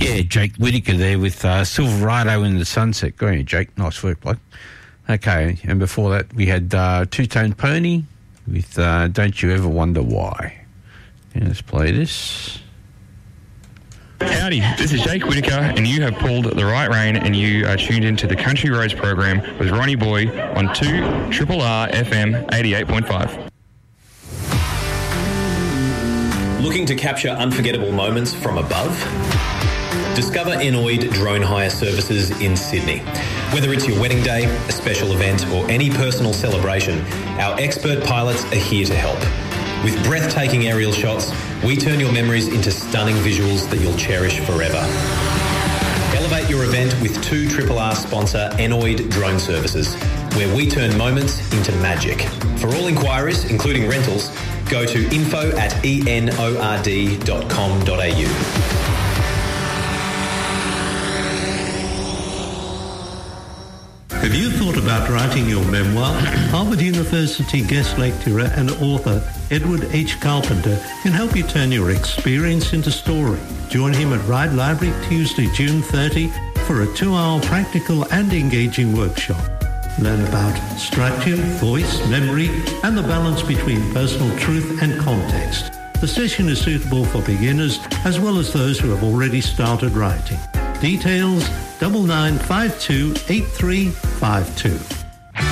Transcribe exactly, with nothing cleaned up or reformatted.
Yeah, Jake Whittaker there with uh, Silverado in the Sunset. Go ahead, Jake. Nice work, bloke. Okay, and before that we had uh, Two Tone Pony with uh, Don't You Ever Wonder Why. Yeah, let's play this. Howdy, this is Jake Whittaker, and you have pulled the right rein, and you are tuned into the Country Roads program with Ronnie Boy on two R R R F M eighty-eight point five. Looking to capture unforgettable moments from above? Discover Enoid Drone Hire Services in Sydney. Whether it's your wedding day, a special event, or any personal celebration, our expert pilots are here to help. With breathtaking aerial shots, we turn your memories into stunning visuals that you'll cherish forever. Elevate your event with two R R R sponsor Enoid Drone Services, where we turn moments into magic. For all inquiries, including rentals, go to info at enord dot com dot a u. Have you thought about writing your memoir? Harvard University guest lecturer and author Edward H. Carpenter can help you turn your experience into story. Join him at Ride Library Tuesday, June thirtieth for a two-hour practical and engaging workshop. Learn about structure, voice, memory, and the balance between personal truth and context. The session is suitable for beginners as well as those who have already started writing. Details, double nine five two eight three five two.